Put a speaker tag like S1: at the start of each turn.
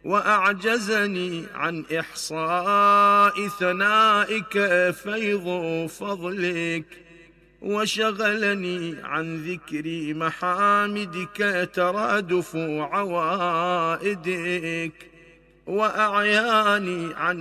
S1: وأعجزني عن إحصاء ثنائك فيض فضلك، وشغلني عن ذكر محامدك ترادف عوائدك، وأعياني عن